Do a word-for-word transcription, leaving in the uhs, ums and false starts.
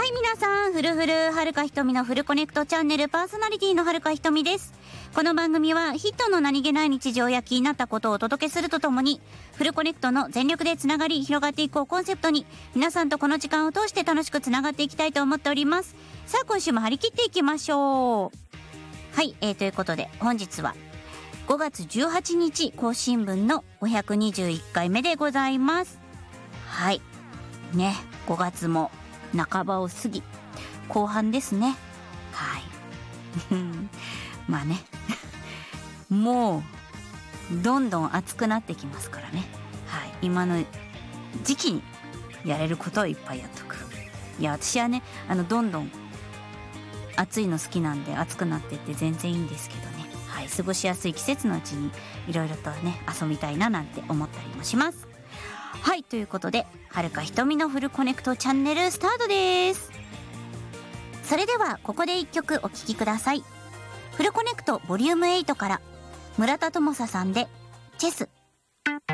はい皆さん、フルフルはるかひとみのフルコネクトチャンネルパーソナリティのはるかひとみです。この番組はヒットの何気ない日常や気になったことをお届けするとともに、フルコネクトの全力でつながり広がっていこうコンセプトに、皆さんとこの時間を通して楽しくつながっていきたいと思っております。さあ今週も張り切っていきましょう。はい、えー、ということで本日はごがつじゅうはちにち更新分のごひゃくにじゅういっかいめでございます。はいね、ごがつも半ばを過ぎ後半ですね。はいまあねもうどんどん暑くなってきますからね。はい、今の時期にやれることをいっぱいやっとく。いや私はね、あのどんどん暑いの好きなんで暑くなってって全然いいんですけどね。はい、過ごしやすい季節のうちにいろいろとね遊びたいななんて思ったりもします。はい、ということではるかひとみのフルコネクトチャンネルスタートです。それではここでいっきょくお聴きください。フルコネクトボリュームエイトから村田智沙さんでチェス。